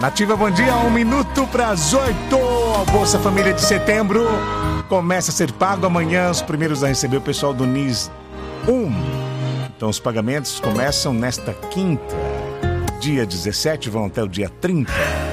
Nativa, bom dia, 1 minuto para as 8. A Bolsa Família de setembro começa a ser pago amanhã. Os primeiros a receber o pessoal do NIS 1. Então os pagamentos começam nesta quinta, dia 17, vão até o dia 30.